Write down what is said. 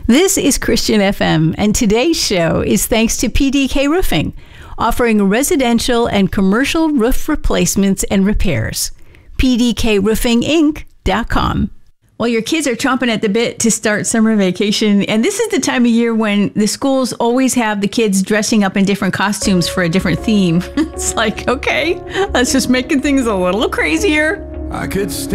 This is Christian FM, and today's show is thanks to PDK Roofing, offering residential and commercial roof replacements and repairs. PDKRoofingInc.com. Well, your kids are chomping at the bit to start summer vacation, and this is the time of year when the schools always have the kids dressing up in different costumes for a different theme. It's like, okay, let's just make things a little crazier. I could stand